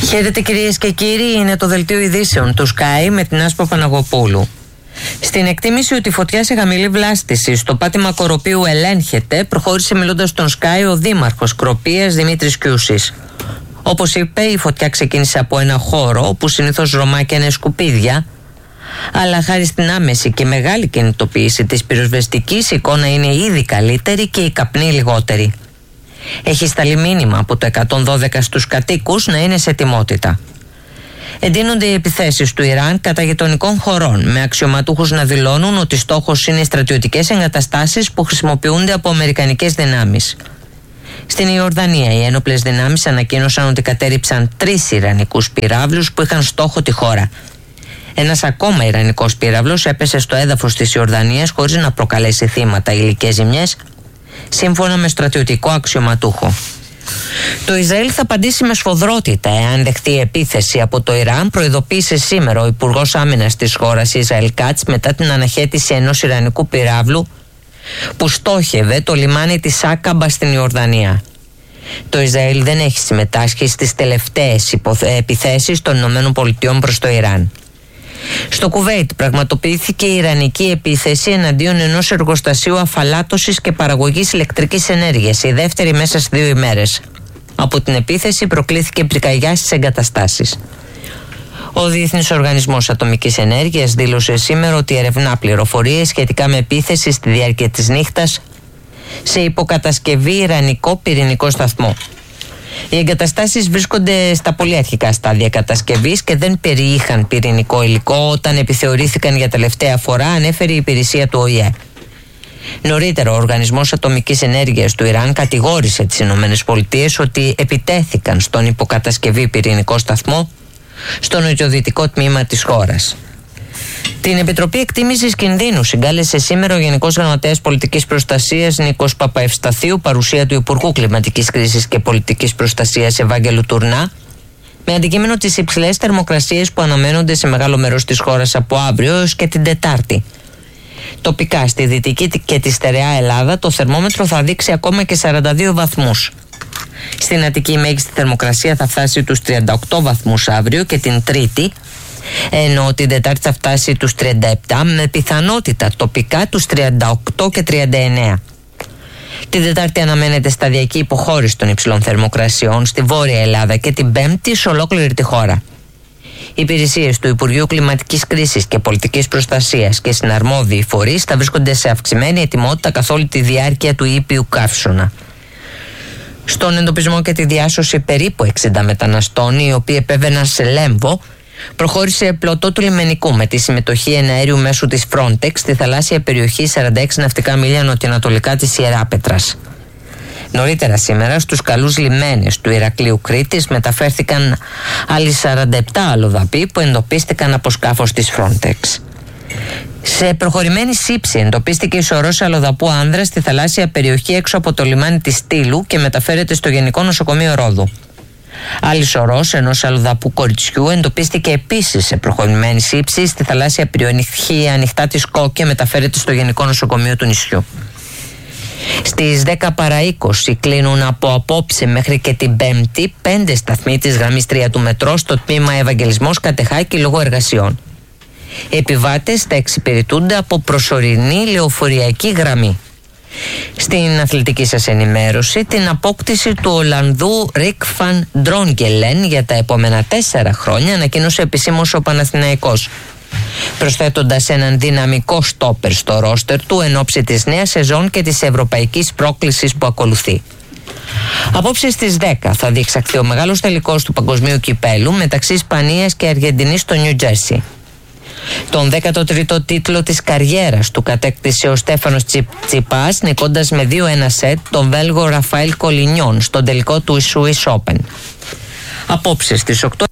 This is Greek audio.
Χαίρετε κυρίες και κύριοι, είναι το δελτίο ειδήσεων του Sky με την Άσπα Παναγοπούλου. Στην εκτίμηση ότι η φωτιά σε χαμηλή βλάστηση στο πάτημα Κοροπίου ελέγχεται, προχώρησε μιλώντας στον Sky ο δήμαρχος Κροπίας Δημήτρης Κιούσης. Όπως είπε, η φωτιά ξεκίνησε από ένα χώρο όπου συνήθως ρωμάκια είναι σκουπίδια, αλλά χάρη στην άμεση και μεγάλη κινητοποίηση της πυροσβεστικής, η εικόνα είναι ήδη καλύτερη και η καπνή λιγότερη. Έχει σταλεί μήνυμα από το 112 στους κατοίκους να είναι σε ετοιμότητα. Εντείνονται οι επιθέσεις του Ιράν κατά γειτονικών χωρών, με αξιωματούχους να δηλώνουν ότι στόχος είναι οι στρατιωτικές εγκαταστάσεις που χρησιμοποιούνται από αμερικανικές δυνάμεις. Στην Ιορδανία, οι ένοπλες δυνάμεις ανακοίνωσαν ότι κατέριψαν 3 ιρανικούς πυράβλους που είχαν στόχο τη χώρα. Ένας ακόμα ιρανικός πύραυλος έπεσε στο έδαφος της Ιορδανίας χωρίς να προκαλέσει θύματα ή υλικές ζημιές, σύμφωνα με στρατιωτικό αξιωματούχο. Το Ισραήλ θα απαντήσει με σφοδρότητα εάν δεχτεί επίθεση από το Ιράν, προειδοποίησε σήμερα ο Υπουργός Άμυνας της χώρας Ισραήλ Κάτς μετά την αναχέτηση ενός ιρανικού πυράβλου που στόχευε το λιμάνι της Άκαμπα στην Ιορδανία. Το Ισραήλ δεν έχει συμμετάσχει στις τελευταίες επιθέσεις των ΗΠΑ προς το Ιράν. Στο Κουβέιτ πραγματοποιήθηκε η ιρανική επίθεση εναντίον ενός εργοστασίου αφαλάτωσης και παραγωγής ηλεκτρικής ενέργειας, η δεύτερη μέσα σε 2 ημέρες. Από την επίθεση προκλήθηκε πυρκαγιά στις εγκαταστάσεις. Ο Διεθνής Οργανισμός Ατομικής Ενέργειας δήλωσε σήμερα ότι ερευνά πληροφορίες σχετικά με επίθεση στη διάρκεια της νύχτας σε υποκατασκευή ιρανικό πυρηνικό σταθμό. Οι εγκαταστάσεις βρίσκονται στα πολύ αρχικά στάδια κατασκευής και δεν περιείχαν πυρηνικό υλικό όταν επιθεωρήθηκαν για τελευταία φορά, ανέφερε η υπηρεσία του ΟΗΕ. Νωρίτερα, ο Οργανισμός Ατομικής Ενέργειας του Ιράν κατηγόρησε τις ΗΠΑ ότι επιτέθηκαν στον υποκατασκευή πυρηνικό σταθμό στο νοτιοδυτικό τμήμα της χώρας. Την Επιτροπή Εκτίμησης Κινδύνου συγκάλεσε σήμερα ο Γενικός Γραμματέας Πολιτικής Προστασίας Νίκος Παπαευσταθίου, παρουσία του Υπουργού Κλιματικής Κρίσης και Πολιτικής Προστασίας Ευάγγελου Τουρνά, με αντικείμενο τις υψηλές θερμοκρασίες που αναμένονται σε μεγάλο μέρος της χώρας από αύριο έως και την Τετάρτη. Τοπικά στη Δυτική και τη Στερεά Ελλάδα το θερμόμετρο θα δείξει ακόμα και 42 βαθμούς. Στην Αττική η μέγιστη θερμοκρασία θα φτάσει τους 38 βαθμούς αύριο και την Τρίτη, ενώ την Τετάρτη θα φτάσει τους 37, με πιθανότητα τοπικά τους 38 και 39. Την Τετάρτη αναμένεται σταδιακή υποχώρηση των υψηλών θερμοκρασιών στη Βόρεια Ελλάδα και την Πέμπτη σε ολόκληρη τη χώρα. Οι υπηρεσίες του Υπουργείου Κλιματικής Κρίσης και Πολιτικής Προστασίας και συναρμόδιοι φορείς θα βρίσκονται σε αυξημένη ετοιμότητα καθ' όλη τη διάρκεια του ήπιου καύσωνα. Στον εντοπισμό και τη διάσωση περίπου 60 μεταναστών, οι οποίοι επέβαιναν σε Λέμβο, προχώρησε πλωτό του λιμενικού με τη συμμετοχή εναέριου μέσου της Frontex στη θαλάσσια περιοχή 46 ναυτικά μίλια νοτιοανατολικά της Ιεράπετρας. Νωρίτερα σήμερα στους καλούς λιμένες του Ηρακλείου Κρήτης μεταφέρθηκαν άλλοι 47 αλλοδαποί που εντοπίστηκαν από σκάφος της Frontex. Σε προχωρημένη σύψη εντοπίστηκε η σωρός αλλοδαπού άνδρα στη θαλάσσια περιοχή έξω από το λιμάνι της Στήλου και μεταφέρεται στο Γενικό Νοσοκομείο Ρόδου. Άλλη σωρός ενός αλλοδαπού κοριτσιού εντοπίστηκε επίσης σε προχωρημένη σύψη στη θαλάσσια περιοχή ανοιχτά της Κό και μεταφέρεται στο Γενικό Νοσοκομείο του νησιού. Στις 10 παρά 20 κλείνουν από απόψε μέχρι και την Πέμπτη 5 σταθμοί της γραμμής 3 του μετρό στο τμήμα Ευαγγελισμός Κατεχάκη λόγω εργασιών. Οι επιβάτες θα εξυπηρετούνται από προσωρινή λεωφοριακή γραμμή. Στην αθλητική σας ενημέρωση, την απόκτηση του Ολλανδού Ρικ Φαν Ντρόγκελεν για τα επόμενα 4 χρόνια ανακοίνωσε επισήμως ο Παναθηναϊκός, προσθέτοντας έναν δυναμικό στόπερ στο ρόστερ του εν ώψη της νέας σεζόν και της ευρωπαϊκής πρόκλησης που ακολουθεί. Απόψε στις 10 θα διεξαχθεί ο μεγάλος τελικός του Παγκοσμίου Κυπέλου μεταξύ Ισπανίας και Αργεντινής στο Νιου Τζέρσι. Τον 13ο τίτλο της καριέρας του κατέκτησε ο Στέφανος Τσιπάς, νικώντας με 2-1 σετ τον Βέλγο Ραφαέλ Κολινιόν στον τελικό του Swiss Open. Απόψε στις 8